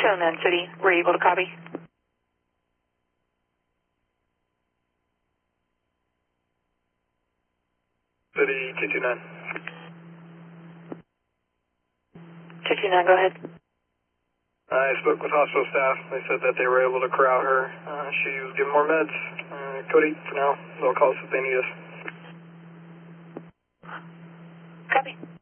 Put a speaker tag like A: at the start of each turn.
A: 209 City, were you able to copy?
B: City 229.
A: 229, go ahead.
B: I spoke with hospital staff. They said that they were able to corral her. She was given more meds. Cody, for now, they'll call us if they need us.
A: Copy.